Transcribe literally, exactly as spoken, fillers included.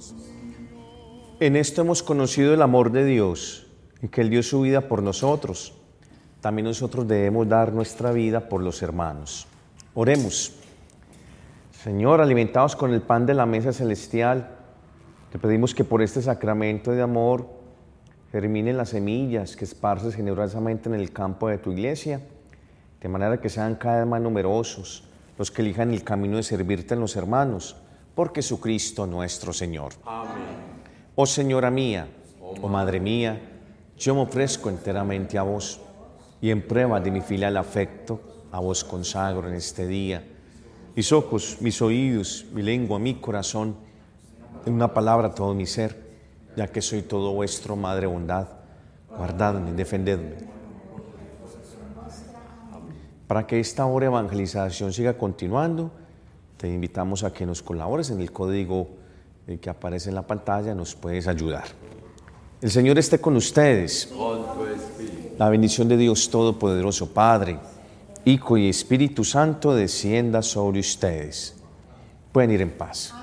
En esto hemos conocido el amor de Dios, en que Él dio su vida por nosotros. También nosotros debemos dar nuestra vida por los hermanos. Oremos. Señor, alimentados con el pan de la mesa celestial, te pedimos que por este sacramento de amor germinen las semillas que esparces generosamente en el campo de tu iglesia, de manera que sean cada vez más numerosos los que elijan el camino de servirte en los hermanos, por Jesucristo nuestro Señor. Amén. Oh Señora mía, oh Madre mía, yo me ofrezco enteramente a vos y en prueba de mi filial afecto a vos consagro en este día mis ojos, mis oídos, mi lengua, mi corazón, en una palabra todo mi ser, ya que soy todo vuestro, Madre bondad, guardadme, defendedme. Para que esta obra de evangelización siga continuando, te invitamos a que nos colabores en el código que aparece en la pantalla, nos puedes ayudar. El Señor esté con ustedes. Con tu espíritu. La bendición de Dios Todopoderoso, Padre, Hijo y Espíritu Santo, descienda sobre ustedes. Pueden ir en paz.